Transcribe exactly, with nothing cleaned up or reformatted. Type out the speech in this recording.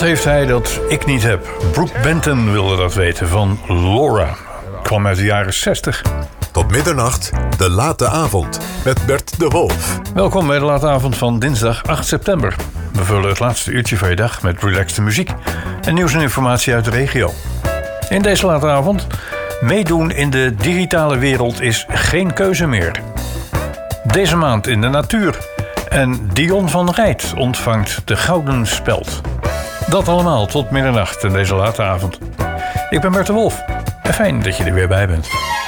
heeft hij dat ik niet heb? Brooke Benton wilde dat weten van Laura. Kwam uit de jaren zestig. Tot middernacht, de late avond, met Bert de Wolf. Welkom bij de late avond van dinsdag acht september. We vullen het laatste uurtje van je dag met relaxte muziek en nieuws en informatie uit de regio. In deze late avond, meedoen in de digitale wereld is geen keuze meer. Deze maand in de natuur. En Dion van Rijt ontvangt de Gouden Speld. Dat allemaal tot middernacht in deze late avond. Ik ben Bert de Wolf en fijn dat je er weer bij bent.